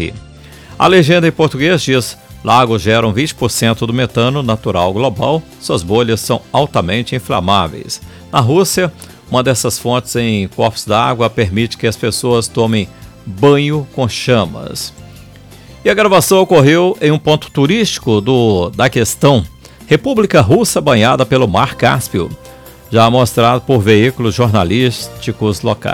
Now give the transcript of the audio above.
morre. A legenda em português diz: lagos geram 20% do metano natural global, suas bolhas são altamente inflamáveis. Na Rússia, uma dessas fontes em corpos d'água permite que as pessoas tomem banho com chamas. E a gravação ocorreu em um ponto turístico da questão, República Russa banhada pelo Mar Cáspio, já mostrado por veículos jornalísticos locais.